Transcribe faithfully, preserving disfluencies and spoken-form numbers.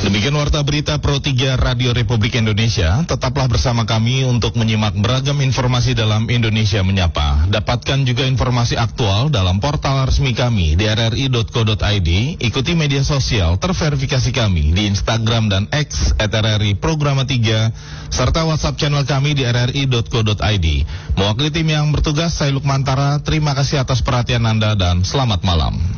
Demikian warta berita Pro tiga Radio Republik Indonesia. Tetaplah bersama kami untuk menyimak beragam informasi dalam Indonesia Menyapa. Dapatkan juga informasi aktual dalam portal resmi kami di r r i dot co dot i d. Ikuti media sosial terverifikasi kami di Instagram dan X et r r i Programa tiga, serta WhatsApp channel kami di r r i dot co dot i d. Mewakili tim yang bertugas, saya Lukmantara. Terima kasih atas perhatian Anda dan selamat malam.